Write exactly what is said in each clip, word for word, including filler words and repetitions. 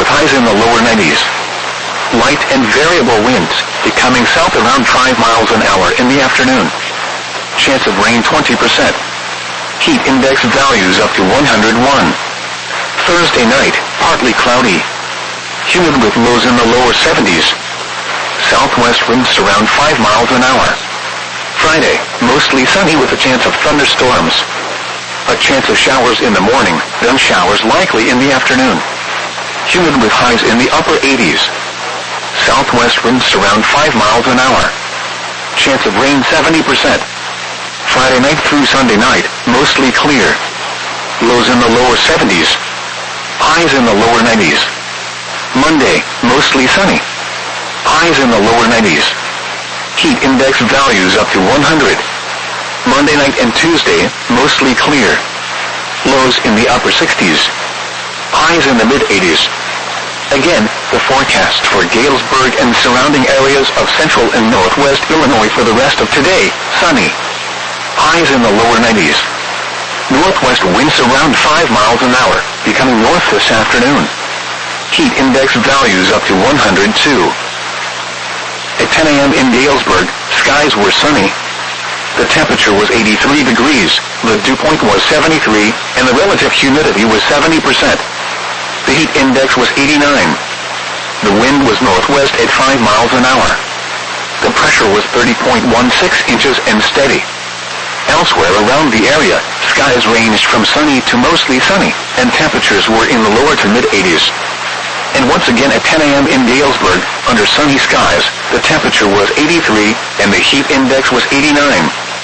highs in the lower nineties. Light and variable winds, becoming south around five miles an hour in the afternoon. Chance of rain twenty percent. Heat index values up to one hundred one. Thursday night, partly cloudy. Humid with lows in the lower seventies. Southwest winds around five miles an hour. Friday, mostly sunny with a chance of thunderstorms. A chance of showers in the morning, then showers likely in the afternoon. Humid with highs in the upper eighties. Southwest winds around five miles an hour. Chance of rain seventy percent. Friday night through Sunday night, mostly clear. Lows in the lower seventies. Highs in the lower nineties. Monday, mostly sunny. Highs in the lower nineties. Heat index values up to one hundred. Monday night and Tuesday, mostly clear. Lows in the upper sixties. Highs in the mid-eighties. Again, the forecast for Galesburg and surrounding areas of central and northwest Illinois for the rest of today, sunny. Highs in the lower nineties. Northwest winds around five miles an hour, becoming north this afternoon. Heat index values up to one hundred two. At ten a.m. in Galesburg, skies were sunny. The temperature was eighty-three degrees, the dew point was seventy-three, and the relative humidity was seventy percent. The heat index was eighty-nine. The wind was northwest at five miles an hour. The pressure was thirty point one six inches and steady. Elsewhere around the area, skies ranged from sunny to mostly sunny, and temperatures were in the lower to mid-eighties. And once again at ten a.m. in Galesburg, under sunny skies, the temperature was eighty-three, and the heat index was eighty-nine.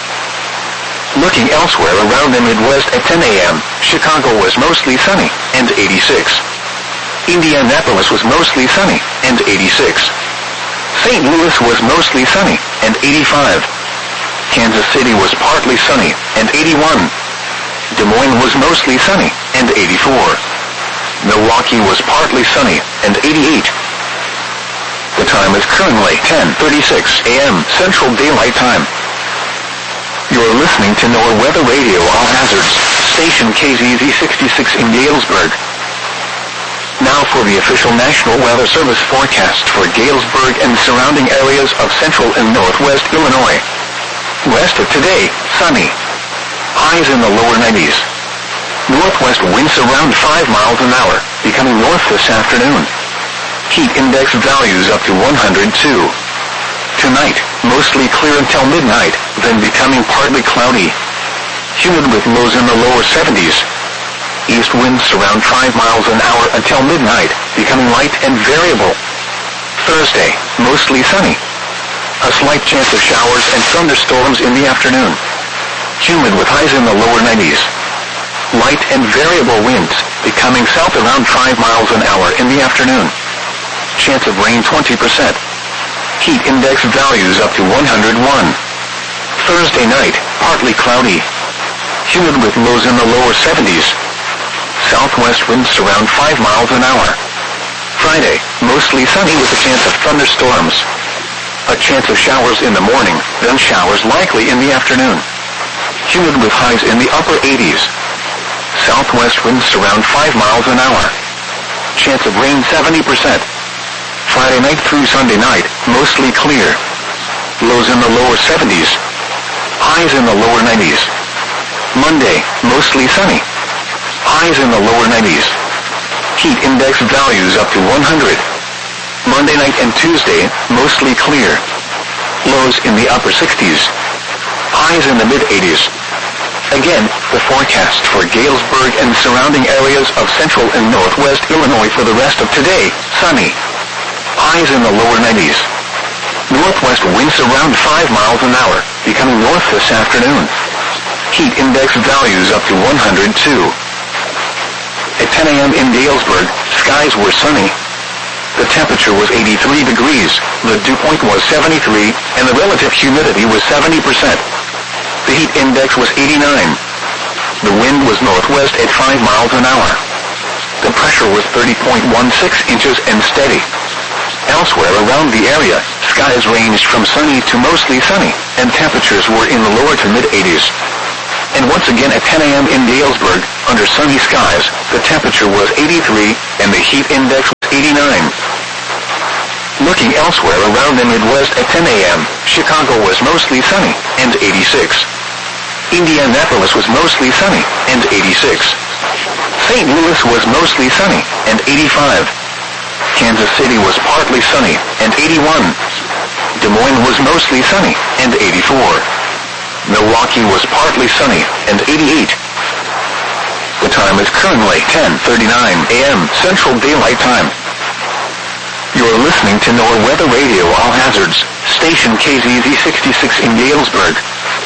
Looking elsewhere around the Midwest at ten a.m., Chicago was mostly sunny, and eighty-six. Indianapolis was mostly sunny, and eighty-six. Saint Louis was mostly sunny, and eighty-five. Kansas City was partly sunny, and eighty-one. Des Moines was mostly sunny, and eighty-four. Milwaukee was partly sunny, and eighty-eight. The time is currently ten thirty-six a.m. Central Daylight Time. You're listening to NOAA Weather Radio All Hazards, station K Z Z sixty-six in Galesburg. Now for the official National Weather Service forecast for Galesburg and surrounding areas of central and northwest Illinois. Rest of today, sunny. Highs in the lower nineties. Northwest winds around five miles an hour, becoming north this afternoon. Heat index values up to one hundred two. Tonight, mostly clear until midnight, then becoming partly cloudy. Humid with lows in the lower seventies. East winds around five miles an hour until midnight, becoming light and variable. Thursday, mostly sunny. A slight chance of showers and thunderstorms in the afternoon. Humid with highs in the lower nineties. Light and variable winds, becoming south around five miles an hour in the afternoon. Chance of rain twenty percent. Heat index values up to one hundred one. Thursday night, partly cloudy. Humid with lows in the lower seventies. Southwest winds around five miles an hour. Friday, mostly sunny with a chance of thunderstorms. A chance of showers in the morning, then showers likely in the afternoon. Humid with highs in the upper eighties. Southwest winds around five miles an hour. Chance of rain seventy percent. Friday night through Sunday night, mostly clear. Lows in the lower seventies. Highs in the lower nineties. Monday, mostly sunny. Highs in the lower nineties. Heat index values up to one hundred. Monday night and Tuesday, mostly clear. Lows in the upper sixties. Highs in the mid-eighties. Again, the forecast for Galesburg and surrounding areas of central and northwest Illinois for the rest of today, sunny. Highs in the lower nineties. Northwest winds around five miles an hour, becoming north this afternoon. Heat index values up to one hundred two. At ten a.m. in Galesburg, skies were sunny. The temperature was eighty-three degrees, the dew point was seventy-three, and the relative humidity was seventy percent. The heat index was eighty-nine. The wind was northwest at five miles an hour. The pressure was thirty point one six inches and steady. Elsewhere around the area, skies ranged from sunny to mostly sunny, and temperatures were in the lower to mid-eighties. And once again at ten a.m. in Galesburg, under sunny skies, the temperature was eighty-three, and the heat index was eighty-nine. Looking elsewhere around the Midwest at ten a.m., Chicago was mostly sunny, and eighty-six. Indianapolis was mostly sunny, and eighty-six. Saint Louis was mostly sunny, and eighty-five. Kansas City was partly sunny, and eighty-one. Des Moines was mostly sunny, and eighty-four. Milwaukee was partly sunny, and eighty-eight. The time is currently ten thirty-nine a.m. Central Daylight Time. You're listening to NOAA Weather Radio All Hazards, station K Z Z sixty-six in Galesburg.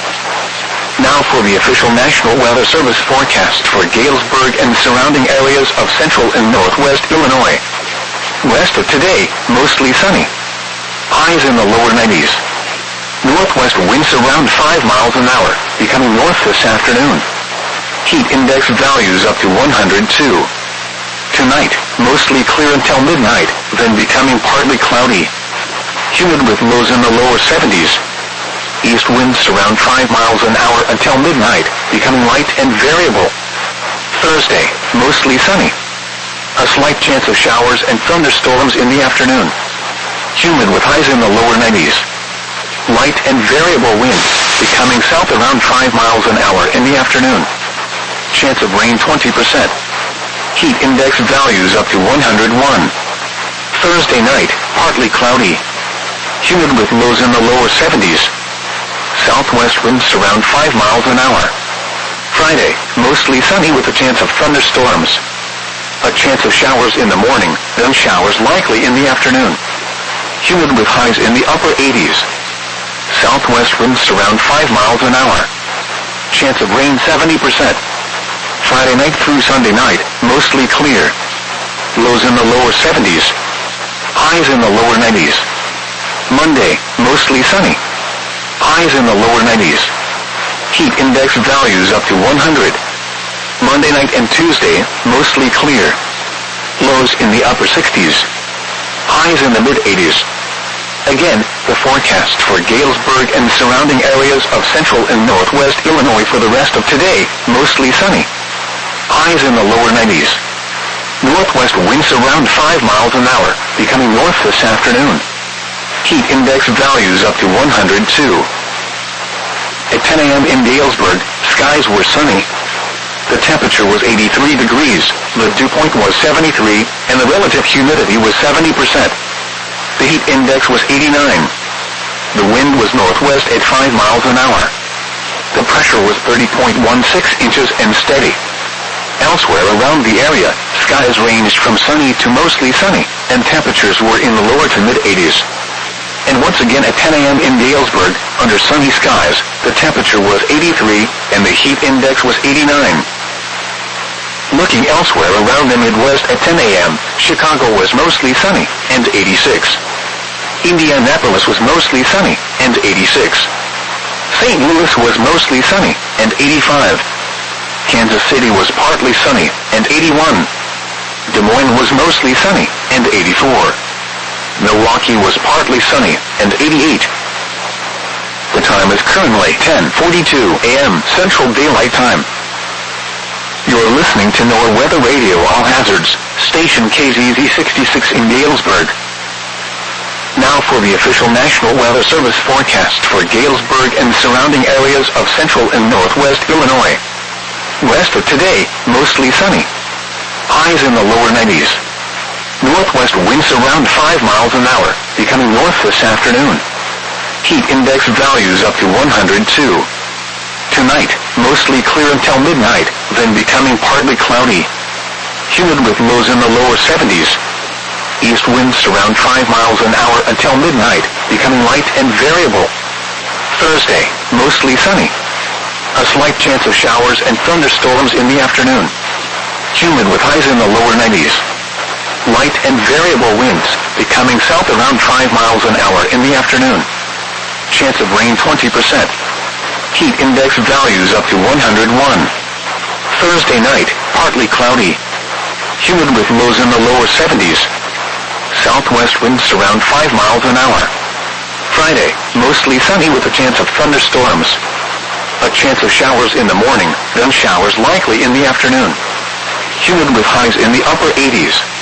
Now for the official National Weather Service forecast for Galesburg and surrounding areas of central and northwest Illinois. Rest of today, mostly sunny. Highs in the lower nineties. Northwest winds around five miles an hour, becoming north this afternoon. Heat index values up to one hundred two. Tonight, mostly clear until midnight, then becoming partly cloudy. Humid with lows in the lower seventies. East winds around five miles an hour until midnight, becoming light and variable. Thursday, mostly sunny. A slight chance of showers and thunderstorms in the afternoon. Humid with highs in the lower nineties. Light and variable winds, becoming south around five miles an hour in the afternoon. Chance of rain twenty percent. Heat index values up to one hundred one. Thursday night, partly cloudy. Humid with lows in the lower seventies. Southwest winds around five miles an hour. Friday, mostly sunny with a chance of thunderstorms. A chance of showers in the morning, then showers likely in the afternoon. Humid with highs in the upper eighties. Southwest winds around five miles an hour. Chance of rain seventy percent. Friday night through Sunday night, mostly clear. Lows in the lower seventies. Highs in the lower nineties. Monday, mostly sunny. Highs in the lower nineties. Heat index values up to one hundred. Monday night and Tuesday, mostly clear. Lows in the upper sixties. Highs in the mid-eighties. Again, the forecast for Galesburg and surrounding areas of central and northwest Illinois for the rest of today, mostly sunny. Highs in the lower nineties. Northwest winds around five miles an hour, becoming north this afternoon. Heat index values up to one hundred two. At ten a.m. in Galesburg, skies were sunny. The temperature was eighty-three degrees, the dew point was seventy-three, and the relative humidity was seventy percent. The heat index was eighty-nine. The wind was northwest at five miles an hour. The pressure was thirty point one six inches and steady. Elsewhere around the area, skies ranged from sunny to mostly sunny, and temperatures were in the lower to mid-eighties. And once again at ten a.m. in Galesburg, under sunny skies, the temperature was eighty-three, and the heat index was eighty-nine. Looking elsewhere around the Midwest at ten a.m., Chicago was mostly sunny, and eighty-six. Indianapolis was mostly sunny, and eighty-six. Saint Louis was mostly sunny, and eighty-five. Kansas City was partly sunny, and eighty-one. Des Moines was mostly sunny, and eighty-four. Milwaukee was partly sunny, and eighty-eight. The time is currently ten forty-two a.m. Central Daylight Time. You're listening to NOAA Weather Radio All Hazards, station K Z Z sixty-six in Galesburg. Now for the official National Weather Service forecast for Galesburg and surrounding areas of central and northwest Illinois. Rest of today, mostly sunny. Highs in the lower nineties. Northwest winds around five miles an hour, becoming north this afternoon. Heat index values up to one hundred two. Tonight, mostly clear until midnight, then becoming partly cloudy. Humid with lows in the lower seventies. East winds around five miles an hour until midnight, becoming light and variable. Thursday, mostly sunny. A slight chance of showers and thunderstorms in the afternoon. Humid with highs in the lower nineties. Light and variable winds, becoming south around five miles an hour in the afternoon. Chance of rain twenty percent. Heat index values up to one hundred one. Thursday night, partly cloudy. Humid with lows in the lower seventies. Southwest winds around five miles an hour. Friday, mostly sunny with a chance of thunderstorms. A chance of showers in the morning, then showers likely in the afternoon. Humid with highs in the upper eighties.